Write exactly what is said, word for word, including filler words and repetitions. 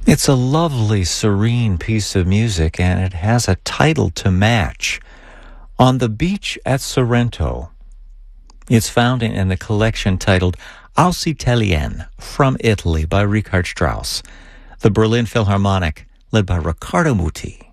It's a lovely, serene piece of music, and it has a title to match. On the Beach at Sorrento. It's found in, in the collection titled Aus Italien, From Italy, by Richard Strauss. The Berlin Philharmonic, led by Riccardo Muti.